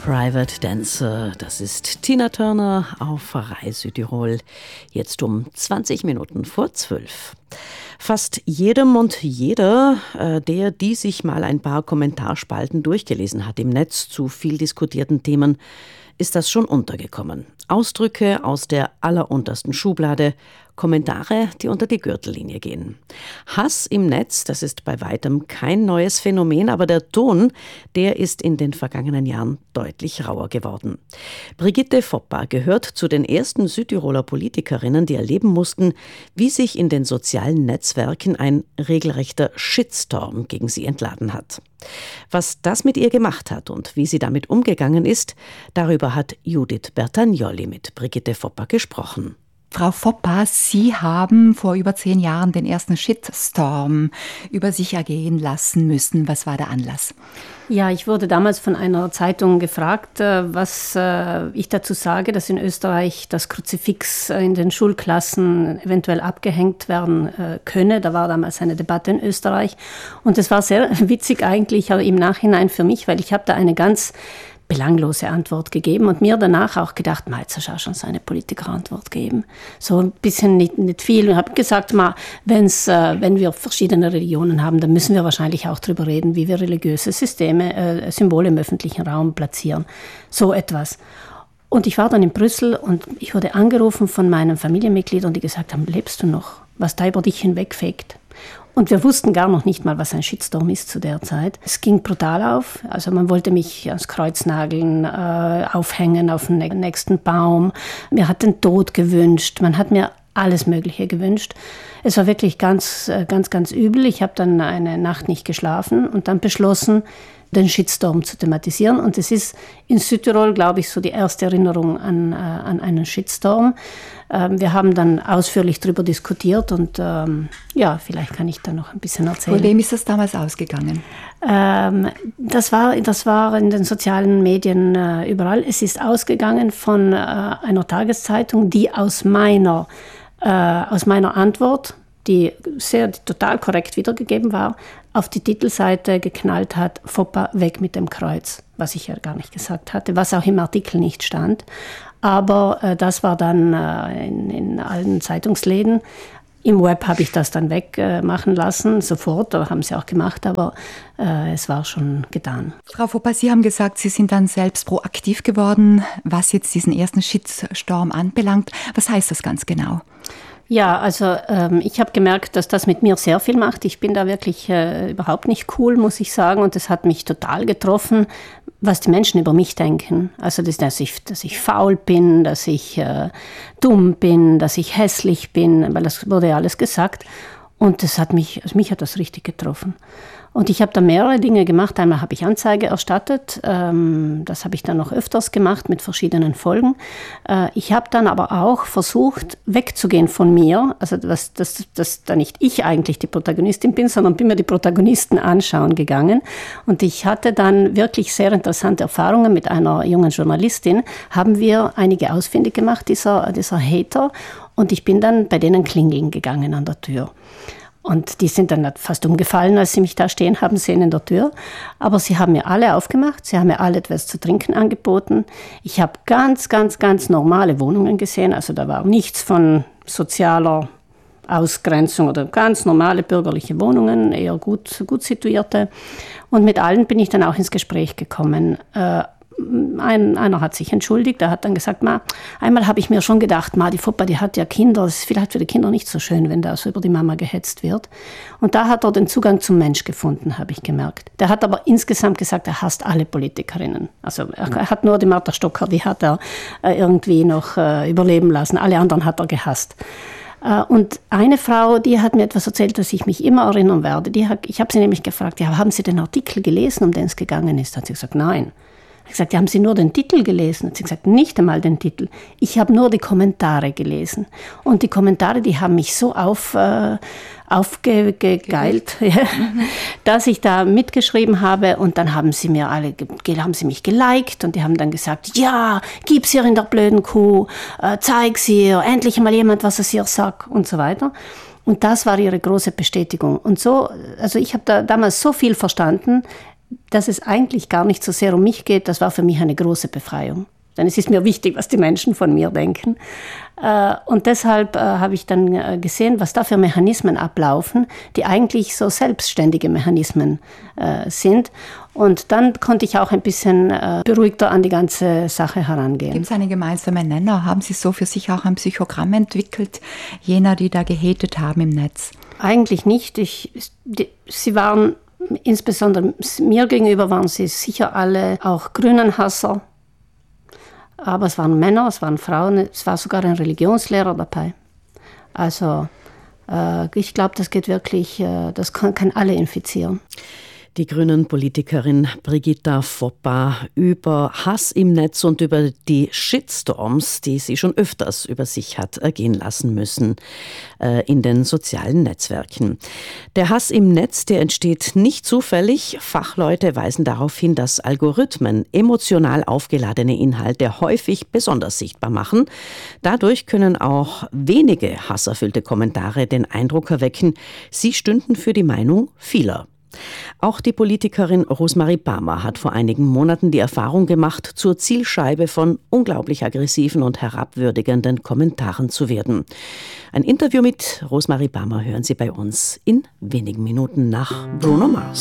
Private Dancer, das ist Tina Turner auf Pfarrei Südtirol, jetzt um 20 Minuten vor 12. Fast jedem und jeder, die sich mal ein paar Kommentarspalten durchgelesen hat im Netz zu viel diskutierten Themen, ist das schon untergekommen. Ausdrücke aus der alleruntersten Schublade, Kommentare, die unter die Gürtellinie gehen. Hass im Netz, das ist bei weitem kein neues Phänomen, aber der Ton, der ist in den vergangenen Jahren deutlich rauer geworden. Brigitte Foppa gehört zu den ersten Südtiroler Politikerinnen, die erleben mussten, wie sich in den sozialen Netzwerken ein regelrechter Shitstorm gegen sie entladen hat. Was das mit ihr gemacht hat und wie sie damit umgegangen ist, darüber hat Judith Bertagnolli mit Brigitte Foppa gesprochen. Frau Foppa, Sie haben vor über 10 Jahren den ersten Shitstorm über sich ergehen lassen müssen. Was war der Anlass? Ja, ich wurde damals von einer Zeitung gefragt, was ich dazu sage, dass in Österreich das Kruzifix in den Schulklassen eventuell abgehängt werden könne. Da war damals eine Debatte in Österreich. Und das war sehr witzig eigentlich, aber im Nachhinein für mich, weil ich habe da eine ganz belanglose Antwort gegeben und mir danach auch gedacht, jetzt hast du auch schon so eine Politikerantwort gegeben. So ein bisschen nicht viel. Und habe gesagt, wenn wir verschiedene Religionen haben, dann müssen wir wahrscheinlich auch darüber reden, wie wir religiöse Systeme, Symbole im öffentlichen Raum platzieren. So etwas. Und ich war dann in Brüssel und ich wurde angerufen von meinen Familienmitgliedern, die gesagt haben, lebst du noch? Was da über dich hinwegfegt. Und wir wussten gar noch nicht mal, was ein Shitstorm ist zu der Zeit. Es ging brutal auf. Also man wollte mich ans Kreuz nageln, aufhängen auf den nächsten Baum. Mir hat den Tod gewünscht. Man hat mir alles Mögliche gewünscht. Es war wirklich ganz, ganz, ganz übel. Ich habe dann eine Nacht nicht geschlafen und dann beschlossen, den Shitstorm zu thematisieren. Und es ist in Südtirol, glaube ich, so die erste Erinnerung an einen Shitstorm. Wir haben dann ausführlich darüber diskutiert und vielleicht kann ich da noch ein bisschen erzählen. Von wem ist das damals ausgegangen? Das war in den sozialen Medien überall. Es ist ausgegangen von einer Tageszeitung, die aus meiner Antwort, die total korrekt wiedergegeben war, auf die Titelseite geknallt hat, Foppa weg mit dem Kreuz, was ich ja gar nicht gesagt hatte, was auch im Artikel nicht stand. Aber das war dann in allen Zeitungsläden. Im Web habe ich das dann wegmachen lassen, sofort, da haben sie auch gemacht, aber es war schon getan. Frau Foppa, Sie haben gesagt, Sie sind dann selbst proaktiv geworden, was jetzt diesen ersten Shitstorm anbelangt. Was heißt das ganz genau? Ja, also ich habe gemerkt, dass das mit mir sehr viel macht. Ich bin da wirklich überhaupt nicht cool, muss ich sagen. Und das hat mich total getroffen, was die Menschen über mich denken. Also, dass ich faul bin, dass ich dumm bin, dass ich hässlich bin, weil das wurde ja alles gesagt. Und mich hat das richtig getroffen. Und ich habe da mehrere Dinge gemacht. Einmal habe ich Anzeige erstattet. Das habe ich dann noch öfters gemacht mit verschiedenen Folgen. Ich habe dann aber auch versucht, wegzugehen von mir. Also, dass da nicht ich eigentlich die Protagonistin bin, sondern bin mir die Protagonisten anschauen gegangen. Und ich hatte dann wirklich sehr interessante Erfahrungen mit einer jungen Journalistin. Haben wir einige ausfindig gemacht, dieser Hater. Und ich bin dann bei denen klingeln gegangen an der Tür. Und die sind dann fast umgefallen, als sie mich da stehen haben sehen in der Tür. Aber sie haben mir alle aufgemacht, sie haben mir alle etwas zu trinken angeboten. Ich habe ganz, ganz, ganz normale Wohnungen gesehen. Also da war nichts von sozialer Ausgrenzung oder ganz normale bürgerliche Wohnungen, eher gut situierte. Und mit allen bin ich dann auch ins Gespräch gekommen. Einer hat sich entschuldigt, der hat dann gesagt, einmal habe ich mir schon gedacht, die Foppa, die hat ja Kinder, das ist vielleicht für die Kinder nicht so schön, wenn da so über die Mama gehetzt wird. Und da hat er den Zugang zum Mensch gefunden, habe ich gemerkt. Der hat aber insgesamt gesagt, er hasst alle Politikerinnen. Also er hat nur die Martha Stocker, die hat er irgendwie noch überleben lassen, alle anderen hat er gehasst. Und eine Frau, die hat mir etwas erzählt, das ich mich immer erinnern werde. Ich habe sie nämlich gefragt, haben Sie den Artikel gelesen, um den es gegangen ist? Da hat sie gesagt, nein. Ich habe gesagt, haben Sie nur den Titel gelesen? Hat sie gesagt, nicht einmal den Titel. Ich habe nur die Kommentare gelesen. Und die Kommentare, die haben mich so aufgegeilt, dass ich da mitgeschrieben habe. Und dann haben sie mich geliked und die haben dann gesagt, ja, gib's ihr in der blöden Kuh, zeig's ihr, endlich mal jemand, was es ihr sagt und so weiter. Und das war ihre große Bestätigung. Und so, also ich habe da damals so viel verstanden. dass es eigentlich gar nicht so sehr um mich geht, das war für mich eine große Befreiung. Denn es ist mir wichtig, was die Menschen von mir denken. Und deshalb habe ich dann gesehen, was da für Mechanismen ablaufen, die eigentlich so selbstständige Mechanismen sind. Und dann konnte ich auch ein bisschen beruhigter an die ganze Sache herangehen. Gibt es einen gemeinsamen Nenner? Haben Sie so für sich auch ein Psychogramm entwickelt, jener, die da gehatet haben im Netz? Eigentlich nicht. Sie waren, insbesondere mir gegenüber, waren sie sicher alle auch Grünenhasser. Aber es waren Männer, es waren Frauen, es war sogar ein Religionslehrer dabei. Also ich glaube, das geht wirklich, das kann alle infizieren. Die Grünen-Politikerin Brigitta Foppa über Hass im Netz und über die Shitstorms, die sie schon öfters über sich hat ergehen lassen müssen in den sozialen Netzwerken. Der Hass im Netz, der entsteht nicht zufällig. Fachleute weisen darauf hin, dass Algorithmen emotional aufgeladene Inhalte häufig besonders sichtbar machen. Dadurch können auch wenige hasserfüllte Kommentare den Eindruck erwecken, sie stünden für die Meinung vieler. Auch die Politikerin Rosemarie Barmer hat vor einigen Monaten die Erfahrung gemacht, zur Zielscheibe von unglaublich aggressiven und herabwürdigenden Kommentaren zu werden. Ein Interview mit Rosemarie Barmer hören Sie bei uns in wenigen Minuten nach Bruno Mars.